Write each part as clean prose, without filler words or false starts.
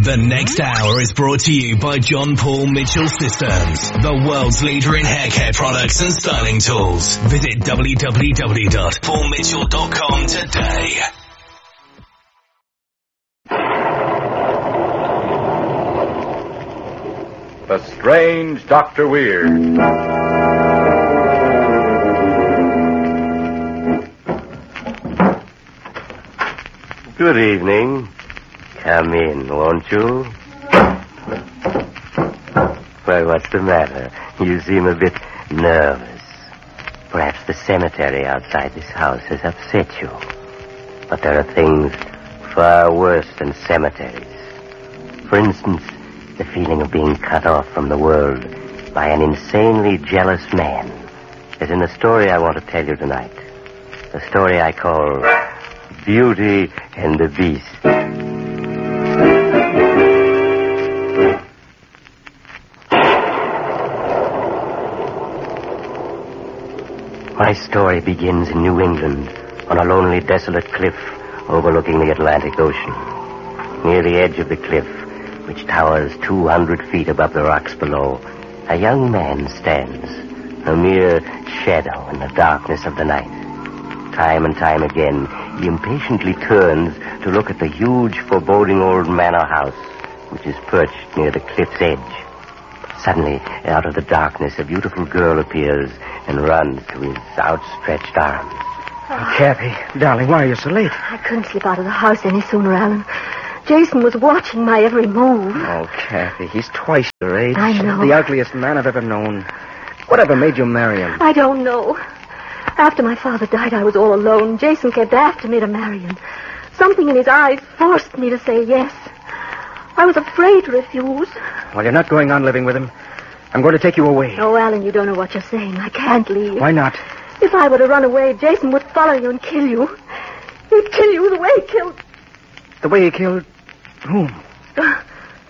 The next hour is brought to you by John Paul Mitchell Systems, the world's leader in hair care products and styling tools. Visit www.paulmitchell.com today. The Strange Dr. Weird. Good evening. Come in, won't you? Why, what's the matter? You seem a bit nervous. Perhaps the cemetery outside this house has upset you. But there are things far worse than cemeteries. For instance, the feeling of being cut off from the world by an insanely jealous man, as in the story I want to tell you tonight. The story I call Beauty and the Beast. My story begins in New England, on a lonely, desolate cliff overlooking the Atlantic Ocean. Near the edge of the cliff, which towers 200 feet above the rocks below, a young man stands, a mere shadow in the darkness of the night. Time and time again, he impatiently turns to look at the huge, foreboding old manor house, which is perched near the cliff's edge. Suddenly, out of the darkness, a beautiful girl appears and runs to his outstretched arms. Oh, Kathy, darling, why are you so late? I couldn't slip out of the house any sooner, Alan. Jason was watching my every move. Oh, Kathy, he's twice your age. I know. The ugliest man I've ever known. Whatever made you marry him? I don't know. After my father died, I was all alone. Jason kept after me to marry him. Something in his eyes forced me to say yes. I was afraid to refuse. Well, you're not going on living with him. I'm going to take you away. Oh, Alan, you don't know what you're saying. I can't leave. Why not? If I were to run away, Jason would follow you and kill you. He'd kill you the way he killed... The way he killed whom? Well,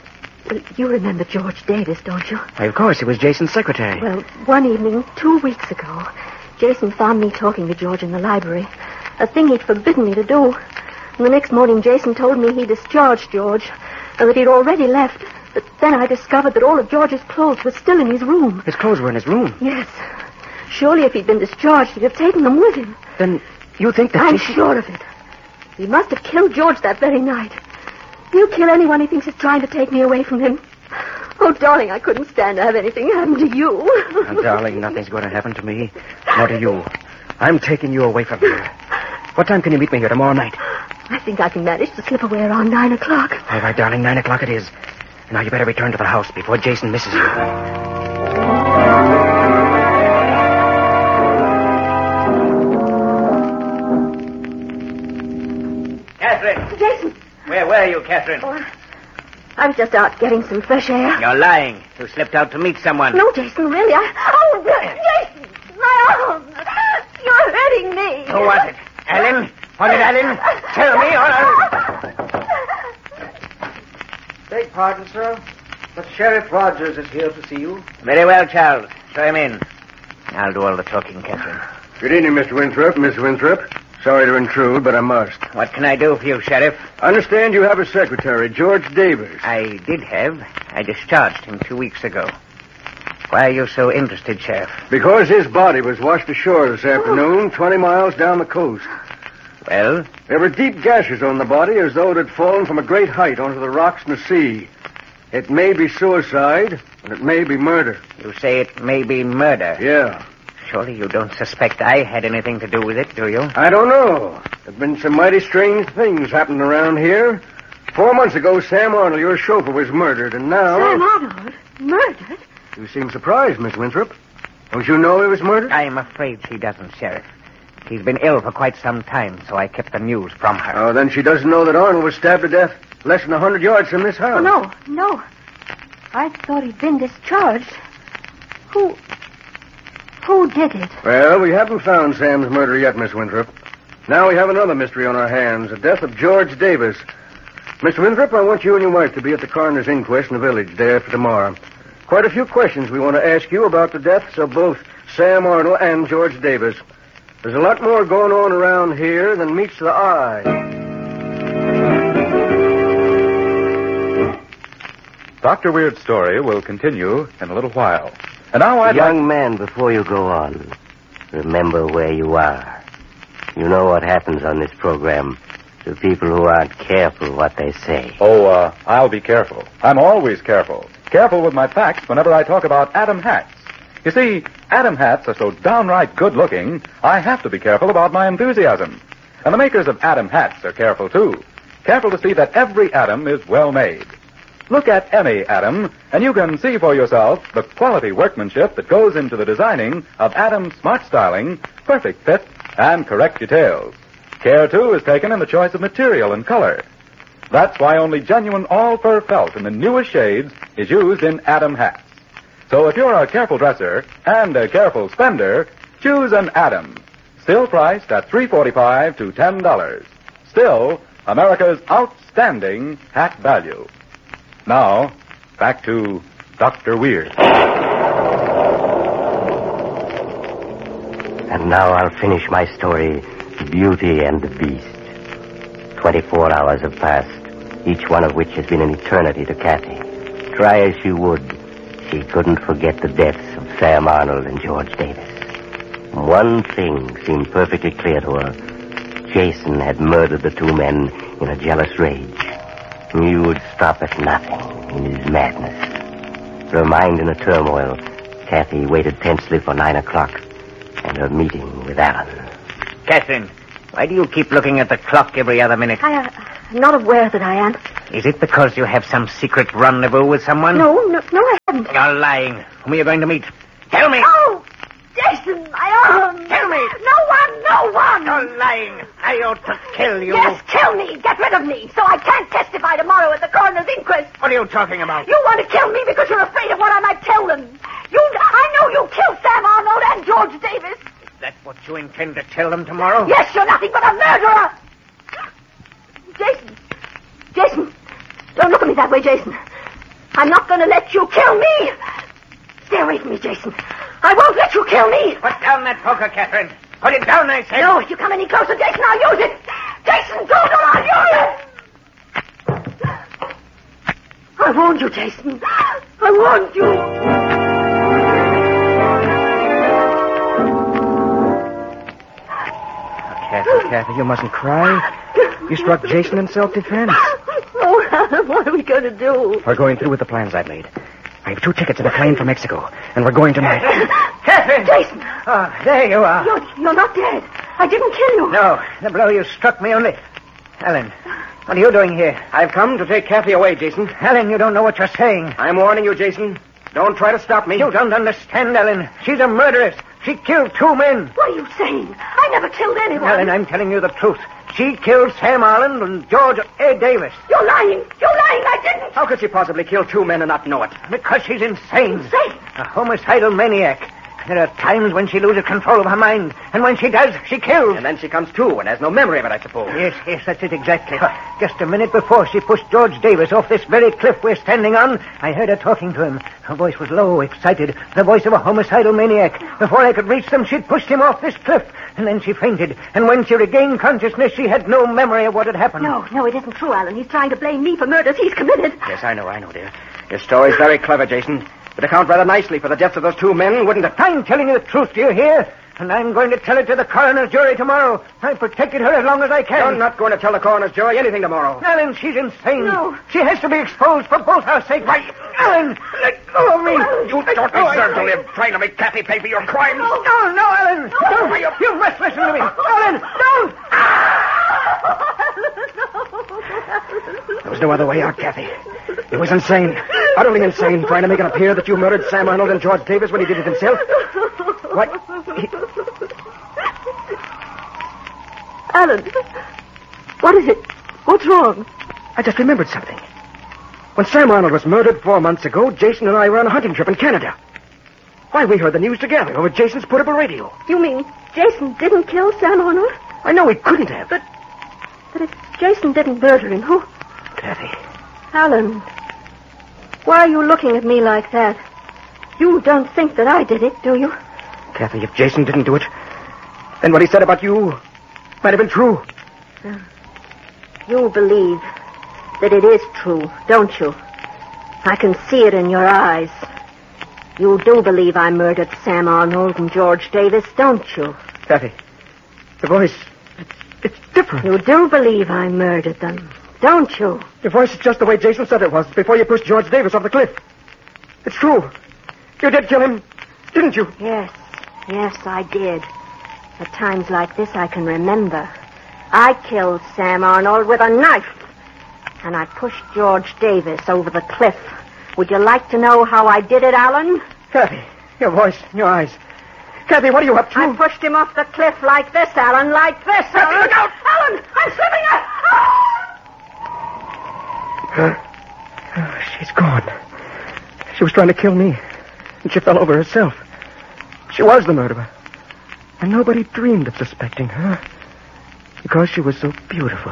you remember George Davis, don't you? Why, of course, he was Jason's secretary. Well, one evening, 2 weeks ago, Jason found me talking to George in the library, a thing he'd forbidden me to do. And the next morning, Jason told me he discharged George, and that he'd already left. But then I discovered that all of George's clothes were still in his room. His clothes were in his room? Yes. Surely if he'd been discharged, he'd have taken them with him. Then you think that... I'm sure of it. He must have killed George that very night. He'll kill anyone he thinks is trying to take me away from him. Oh, darling, I couldn't stand to have anything happen to you. Oh, darling, nothing's going to happen to me, nor to you. I'm taking you away from here. What time can you meet me here tomorrow night? I think I can manage to slip away around 9 o'clock. All right, darling, 9 o'clock it is. Now you better return to the house before Jason misses you. Catherine! Jason! Where were you, Catherine? Oh, I was just out getting some fresh air. You're lying. You slipped out to meet someone. No, Jason, really. Oh, Jason! My arm! You're hurting me. Who was it? Ellen? Was it Ellen? Tell me or I'll... Beg pardon, sir, but Sheriff Rogers is here to see you. Very well, Charles. Show him in. I'll do all the talking, Catherine. Good evening, Mr. Winthrop, Miss Winthrop. Sorry to intrude, but I must. What can I do for you, Sheriff? I understand you have a secretary, George Davis. I did have. I discharged him 2 weeks ago. Why are you so interested, Sheriff? Because his body was washed ashore this afternoon, 20 miles down the coast. Well? There were deep gashes on the body as though it had fallen from a great height onto the rocks in the sea. It may be suicide, and it may be murder. You say it may be murder? Yeah. Surely you don't suspect I had anything to do with it, do you? I don't know. There have been some mighty strange things happening around here. 4 months ago, Sam Arnold, your chauffeur, was murdered, and now... Sam Arnold? Murdered? You seem surprised, Miss Winthrop. Don't you know he was murdered? I'm afraid she doesn't, Sheriff. He's been ill for quite some time, so I kept the news from her. Oh, then she doesn't know that Arnold was stabbed to death less than 100 yards from this house. Oh, no. I thought he'd been discharged. Who did it? Well, we haven't found Sam's murder yet, Miss Winthrop. Now we have another mystery on our hands, the death of George Davis. Mr. Winthrop, I want you and your wife to be at the coroner's inquest in the village day after tomorrow. Quite a few questions we want to ask you about the deaths of both Sam Arnold and George Davis. There's a lot more going on around here than meets the eye. Dr. Weird's story will continue in a little while. And now Young man, before you go on, remember where you are. You know what happens on this program to people who aren't careful what they say. Oh, I'll be careful. I'm always careful. Careful with my facts whenever I talk about Adam hats. You see, Adam hats are so downright good-looking, I have to be careful about my enthusiasm. And the makers of Adam hats are careful, too. Careful to see that every Adam is well made. Look at any Adam, and you can see for yourself the quality workmanship that goes into the designing of Adam's smart styling, perfect fit, and correct details. Care, too, is taken in the choice of material and color. That's why only genuine all-fur felt in the newest shades is used in Adam hats. So if you're a careful dresser and a careful spender, choose an Adam. Still priced at $3.45 to $10. Still, America's outstanding hat value. Now, back to Dr. Weir. And now I'll finish my story, Beauty and the Beast. 24 hours have passed, each one of which has been an eternity to Kathy. Try as she would, she couldn't forget the deaths of Sam Arnold and George Davis. One thing seemed perfectly clear to her. Jason had murdered the two men in a jealous rage. He would stop at nothing in his madness. Her mind in a turmoil, Kathy waited tensely for 9 o'clock and her meeting with Alan. Catherine, why do you keep looking at the clock every other minute? I'm not aware that I am. Is it because you have some secret rendezvous with someone? No, I haven't. You're lying. Whom are you going to meet? Tell me. Oh, Jason, my arm. Tell me. No one. You're lying. I ought to kill you. Yes, kill me. Get rid of me, so I can't testify tomorrow at the coroner's inquest. What are you talking about? You want to kill me because you're afraid of what I might tell them. I know you killed Sam Arnold and George Davis. Is that what you intend to tell them tomorrow? Yes, you're nothing but a murderer. Jason, don't look at me that way, Jason. I'm not going to let you kill me. Stay away from me, Jason. I won't let you kill me. Put down that poker, Catherine. Put it down, I said. No, if you come any closer, Jason, I'll use it. Jason, don't, or I'll use it. I warned you, Jason. I warned you. Kathy, you mustn't cry. You struck Jason in self-defense. Oh, Alan, what are we going to do? We're going through with the plans I've made. I have 2 tickets in a plane for Mexico, and we're going tonight. Catherine! Jason! Oh, there you are. You're not dead. I didn't kill you. No, the blow you struck me only... Ellen, what are you doing here? I've come to take Kathy away, Jason. Ellen, you don't know what you're saying. I'm warning you, Jason. Don't try to stop me. You don't understand, Ellen. She's a murderess. She killed 2 men. What are you saying? I never killed anyone. Ellen, I'm telling you the truth. She killed Sam Arnold and George A. Davis. You're lying. I didn't. How could she possibly kill 2 men and not know it? Because she's insane. Insane? A homicidal maniac. There are times when she loses control of her mind, and when she does, she kills. And then she comes to and has no memory of it, I suppose. Yes, that's it exactly. Just a minute before she pushed George Davis off this very cliff we're standing on, I heard her talking to him. Her voice was low, excited, the voice of a homicidal maniac. Before I could reach them, she'd pushed him off this cliff, and then she fainted. And when she regained consciousness, she had no memory of what had happened. No, it isn't true, Alan. He's trying to blame me for murders he's committed. Yes, I know, dear. Your story's very clever, Jason. It accounts rather nicely for the deaths of those 2 men, wouldn't it? I'm telling you the truth, do you hear? And I'm going to tell it to the coroner's jury tomorrow. I've protected her as long as I can. You're not going to tell the coroner's jury anything tomorrow. Ellen, she's insane. No. She has to be exposed for both our sakes. Why, Ellen, let go of me. You don't deserve to live trying to make Kathy pay for your crimes. No, Ellen. No, you must listen to me. Ellen, don't. There was no other way out, Kathy. He was insane. Utterly insane, trying to make it appear that you murdered Sam Arnold and George Davis when he did it himself. What? Alan, what is it? What's wrong? I just remembered something. When Sam Arnold was murdered 4 months ago, Jason and I were on a hunting trip in Canada. Why, we heard the news together over Jason's portable radio. You mean Jason didn't kill Sam Arnold? I know he couldn't have. But if Jason didn't murder him, who? Kathy. Alan, why are you looking at me like that? You don't think that I did it, do you? Kathy, if Jason didn't do it, then what he said about you might have been true. You believe that it is true, don't you? I can see it in your eyes. You do believe I murdered Sam Arnold and George Davis, don't you? Kathy, the voice, it's different. You do believe I murdered them, don't you? Your voice is just the way Jason said it was before you pushed George Davis off the cliff. It's true. You did kill him, didn't you? Yes, I did. At times like this, I can remember. I killed Sam Arnold with a knife. And I pushed George Davis over the cliff. Would you like to know how I did it, Alan? Kathy, your voice, your eyes. Kathy, what are you up to? I pushed him off the cliff like this, Alan, like this. Kathy, look out! Alan, I'm slipping out! She's gone. She was trying to kill me, and she fell over herself. She was the murderer. And nobody dreamed of suspecting her because she was so beautiful.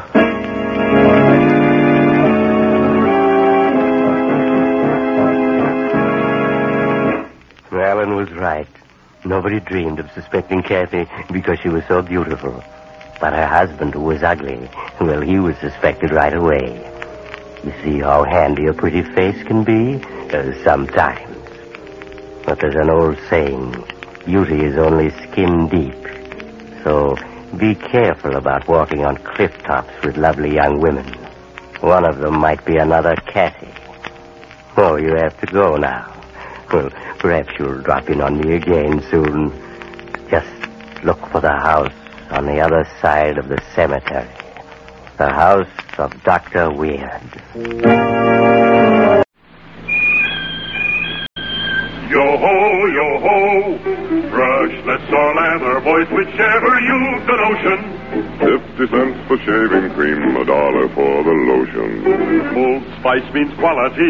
Alan was right. Nobody dreamed of suspecting Kathy because she was so beautiful. But her husband, who was ugly, well, he was suspected right away. You see how handy a pretty face can be? Sometimes. But there's an old saying, beauty is only skin deep. So be careful about walking on cliff tops with lovely young women. One of them might be another Kathy. Oh, you have to go now. Well, perhaps you'll drop in on me again soon. Just look for the house on the other side of the cemetery. The house of Dr. Weird. Yo-ho, yo-ho, brushless or lather, boys, whichever you've the notion. 50 cents for shaving cream, $1 for the lotion. Old Spice means quality.